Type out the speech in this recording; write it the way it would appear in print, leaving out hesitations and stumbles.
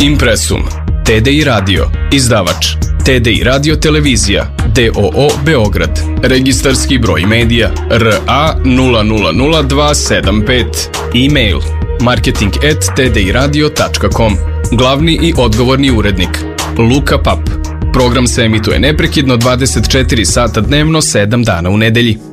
Impresum, TDI Radio, izdavač, TDI Radio Televizija, DOO Beograd, registarski broj medija RA 000275, e-mail marketing@tdiradio.com, glavni i odgovorni urednik Luka Pap. Program se emituje neprekidno 24 sata dnevno, 7 dana u nedelji.